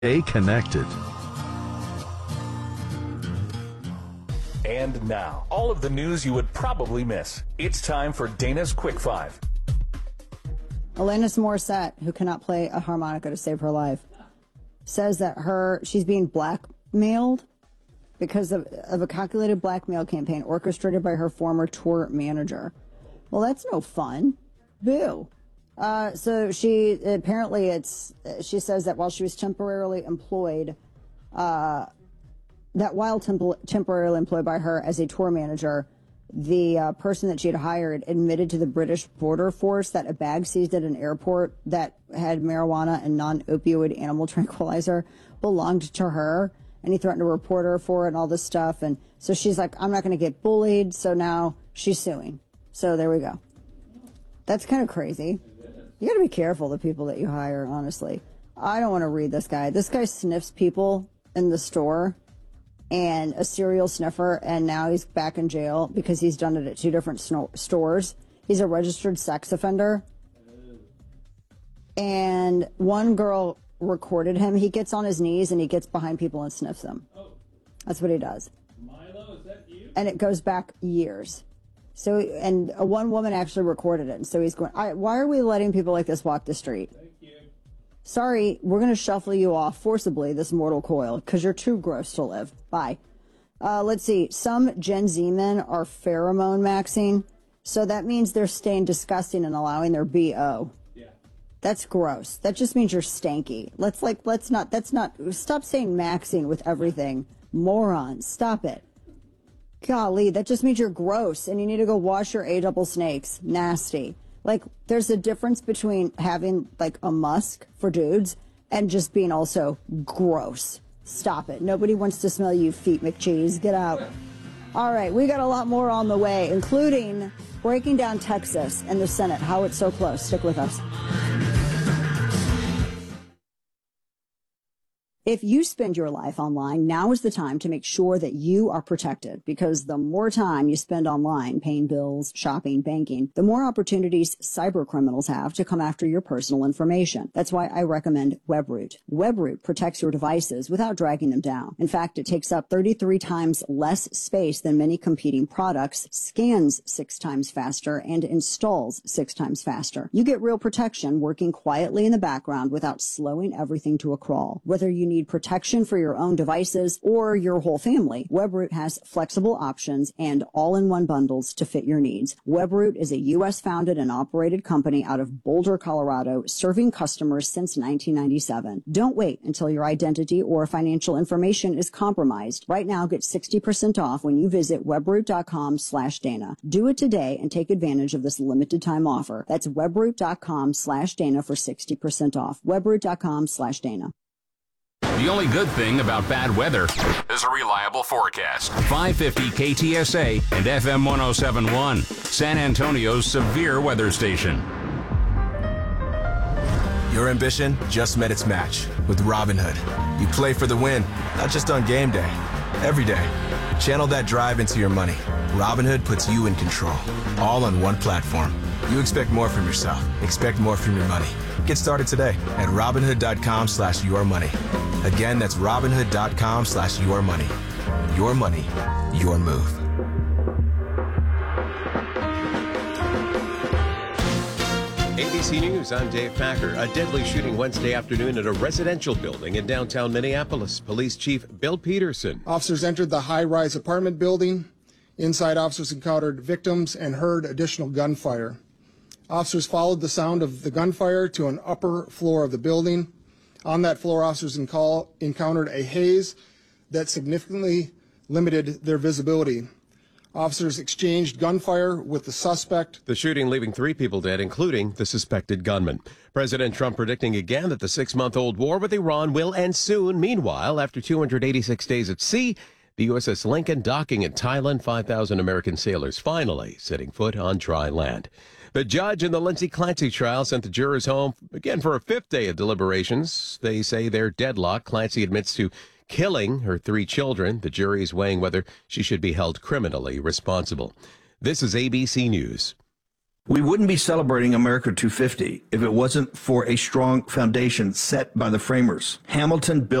Stay connected. And now, all of the news you would probably miss. It's time for Dana's Quick Five. Alanis Morissette, who cannot play a harmonica to save her life, says that she's being blackmailed because of a calculated blackmail campaign orchestrated by her former tour manager. Well, that's no fun. Boo. So she says that while she was temporarily employed, temporarily employed by her as a tour manager, the person that she had hired admitted to the British Border Force that a bag seized at an airport that had marijuana and non-opioid animal tranquilizer belonged to her, and he threatened to report her for it and all this stuff. And so she's like, I'm not going to get bullied, so now she's suing. So there we go. That's kind of crazy. You got to be careful, the people that you hire, honestly. I don't want to read this guy. This guy sniffs people in the store, and a serial sniffer, and now he's back in jail because he's done it at 2 different stores. He's a registered sex offender. And one girl recorded him. He gets on his knees and he gets behind people and sniffs them. That's what he does. Milo, is that you? And it goes back years. So, and one woman actually recorded it. And so he's going, why are we letting people like this walk the street? Thank you. Sorry, we're going to shuffle you off forcibly, this mortal coil, because you're too gross to live. Bye. Let's see. Some Gen Z men are pheromone maxing. So that means they're staying disgusting and allowing their BO. Yeah. That's gross. That just means you're stanky. Stop saying maxing with everything. Morons. Stop it. Golly, that just means you're gross and you need to go wash your A-double snakes. Nasty. Like, there's a difference between having, like, a musk for dudes and just being also gross. Stop it. Nobody wants to smell you, feet McCheese. Get out. All right, we got a lot more on the way, including breaking down Texas and the Senate, how it's so close. Stick with us. If you spend your life online, now is the time to make sure that you are protected, because the more time you spend online paying bills, shopping, banking, the more opportunities cyber criminals have to come after your personal information. That's why I recommend Webroot. Webroot protects your devices without dragging them down. In fact, it takes up 33 times less space than many competing products, scans 6 times faster, and installs 6 times faster. You get real protection working quietly in the background without slowing everything to a crawl. Whether you need protection for your own devices or your whole family, Webroot has flexible options and all-in-one bundles to fit your needs. Webroot is a U.S.-founded and operated company out of Boulder, Colorado, serving customers since 1997. Don't wait until your identity or financial information is compromised. Right now, get 60% off when you visit webroot.com/Dana. Do it today and take advantage of this limited time offer. That's webroot.com/Dana for 60% off. Webroot.com/Dana. The only good thing about bad weather is a reliable forecast. 550 KTSA and FM 1071, San Antonio's severe weather station. Your ambition just met its match with Robinhood. You play for the win, not just on game day, every day. Channel that drive into your money. Robinhood puts you in control, all on one platform. You expect more from yourself. Expect more from your money. Get started today at Robinhood.com/yourmoney. Again, that's Robinhood.com/yourmoney. Your money, your move. ABC News, I'm Dave Packer. A deadly shooting Wednesday afternoon at a residential building in downtown Minneapolis. Police Chief Bill Peterson. Officers entered the high-rise apartment building. Inside, officers encountered victims and heard additional gunfire. Officers followed the sound of the gunfire to an upper floor of the building. On that floor, officers encountered a haze that significantly limited their visibility. Officers exchanged gunfire with the suspect. The shooting leaving 3 people dead, including the suspected gunman. President Trump predicting again that the 6-month-old war with Iran will end soon. Meanwhile, after 286 days at sea, the USS Lincoln docking in Thailand, 5,000 American sailors finally setting foot on dry land. The judge in the Lindsay Clancy trial sent the jurors home again for a 5th day of deliberations. They say they're deadlocked. Clancy admits to killing her 3 children. The jury is weighing whether she should be held criminally responsible. This is ABC News. We wouldn't be celebrating America 250 if it wasn't for a strong foundation set by the framers. Hamilton built